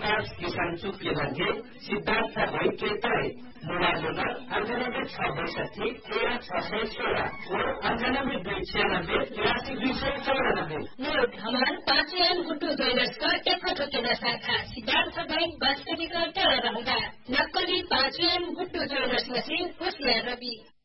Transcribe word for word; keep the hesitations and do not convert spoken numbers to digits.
प्रकाश किसान चुक्के मध्ये सिद्धार्थ वैद्य मोबाइल नंबर अंठानब्बे छह बैसठी तेरह छह सौ सोलह और अंठानब्बे दुई छियानब्बे तिरासी दुई सौ चौरानब्बे। नोट हमार पाँचयन गुड्डू ज्वेलर्स का टेकटो केंद्र शाखा सिद्धार्थ बैंक बस के निकट रहूंगा। नक्कली पाँचयन गुड्डू ज्वेलर्स मशीन होशियार रवि।